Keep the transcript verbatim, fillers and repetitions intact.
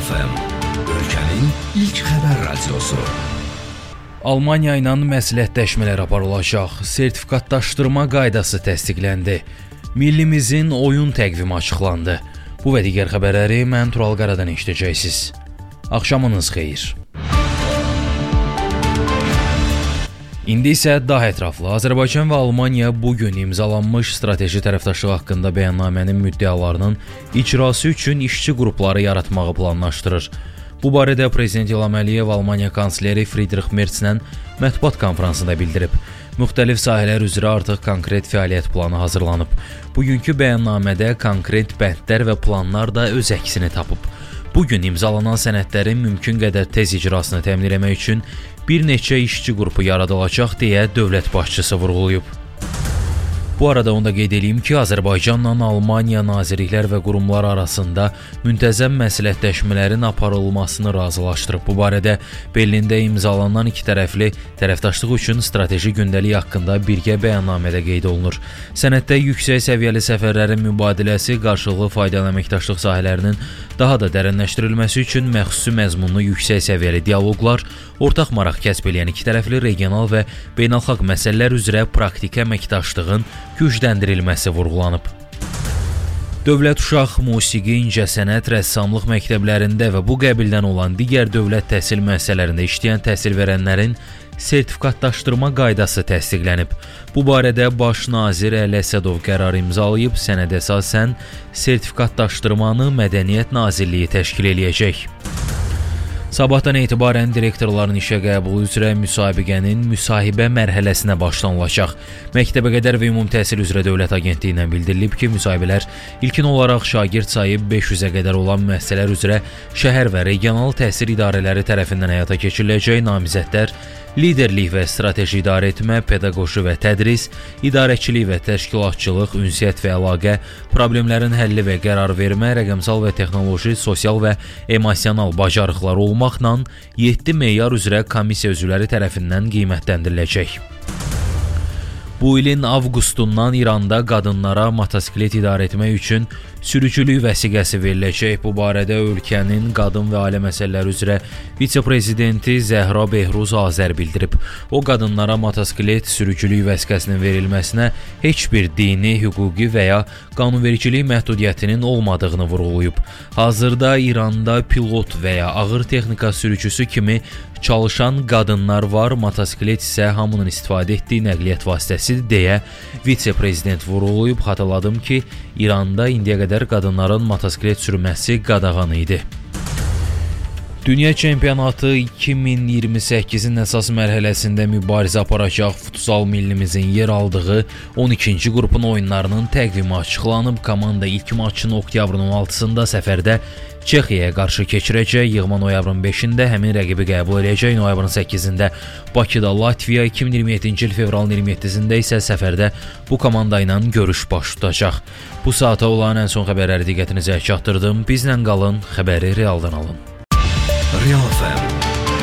F M, ölkənin ilk xəbər radiosu. Almaniya ilə məsləhətləşmələr aparılacaq. Sertifikatlaşdırma qaydası təsdiqləndi. Millimizin oyun təqvimi açıqlandı. Bu və digər xəbərləri mən Tural Qaradan eşidəcəksiniz. Axşamınız xeyir. İndi isə daha ətraflı Azərbaycan və Almaniya bugün imzalanmış strateji tərəfdaşlıq haqqında bəyannamənin müddəalarının icrası üçün işçi qrupları yaratmağı planlaşdırır. Bu barədə Prezident İlham Əliyev Almaniya kansleri Friedrich Merzlə mətbuat konfransında bildirib. Müxtəlif sahələr üzrə artıq konkret fəaliyyət planı hazırlanıb. Bugünkü bəyannamədə konkret bəndlər və planlar da öz əksini tapıb. Bugün imzalanan sənədlərin mümkün qədər tez icrasını təmin etmək üçün bir neçə işçi qrupu yaradılacaq deyə dövlət başçısı vurğulayıb. Bu arada onu da qeyd edeyim ki, Azərbaycanla Almaniya nazirliklər və qurumlar arasında müntəzəm məsləhətləşmələrin aparılmasını razılaşdırıb. Bu barədə Berlində imzalanan iki tərəfli tərəfdaşlıq üçün strateji gündəlik haqqında birgə bəyannamədə qeyd olunur. Sənəddə yüksək səviyyəli səfərlərin mübadiləsi, qarşılıqlı faydalı əməkdaşlıq sahələrinin daha da dərinləşdirilməsi üçün məxsusi məzmunlu yüksək səviyyəli dialoqlar, ortaq maraq kəsb edən iki tərəfli regional və beynəlxalq məsələlər üzrə praktiki əməkdaşlığın gücləndirilməsi vurğulanıb. Dövlət uşaq, musiqi, incəsənət, rəssamlıq məktəblərində və bu qəbildən olan digər dövlət təhsil müəssisələrində işləyən təhsil verənlərin sertifikatlaşdırma qaydası təsdiqlənib. Bu barədə Baş nazir Əli Əsədov qərar imzalayıb, sənədə əsasən sertifikatlaşdırmanı Mədəniyyət Nazirliyi təşkil eləyəcək. Sabahdan etibarən direktorların işə qəbulu üzrə müsabiqənin müsahibə mərhələsinə başlanılacaq. Məktəbəqədər və Ümumi Təhsil üzrə Dövlət Agentliyindən bildirilib ki, müsahibələr ilkin olaraq şagird sayı beş yüzə qədər olan müəssisələr üzrə şəhər və regional təhsil idarələri tərəfindən həyata keçiriləcək. Namizədlər liderlik və strateji idarəetmə, pedaqoji və tədris, idarəçilik və təşkilatçılıq, ünsiyyət və əlaqə, problemlərin həlli və qərar vermə, rəqəmsal və texnoloji, sosial və emosional bacarıqlar olmaqla yeddi meyar üzrə komissiya üzvləri tərəfindən qiymətləndiriləcək. Bu ilin avqustundan İranda qadınlara motosiklet idarə etmək üçün sürücülük vəsiqəsi veriləcək. Bu barədə ölkənin qadın və ailə məsələləri üzrə vitse-prezidenti Zəhra Behruz Azər bildirib. O, qadınlara motosiklet sürücülük vəsiqəsinin verilməsinə heç bir dini, hüquqi və ya qanunvericilik məhdudiyyətinin olmadığını vurğulayıb. Hazırda İranda pilot və ya ağır texnika sürücüsü kimi çalışan qadınlar var, motosiklet isə hamının istifadə etdiyi nəqliyyat vasitəsidir deyə vitse-prezident vurğulayıb. Xatırladım ki, İranda indiyə qədər qadınların motosiklet sürməsi qadağan idi. Dünya çempionatı iki min iyirmi səkkizin əsas mərhələsində mübarizə aparacaq futsal millimizin yer aldığı on ikinci qrupun oyunlarının təqvimi açıqlanıb. Komanda ilk maçını oktyabrın on altısında səfərdə Çexiyaya qarşı keçirəcək. Yığma noyabrın beşində həmin rəqibi qəbul edəcək. Noyabrın səkkizində Bakıda Latviya, iki min iyirmi yeddinci il fevralın iyirmi yeddisində isə səfərdə bu komanda ilə görüş baş tutacaq. Bu saata olan ən son xəbərləri diqqətinizə çatdırdım. Bizlə qalın, xəbəri realdan alın. Real F M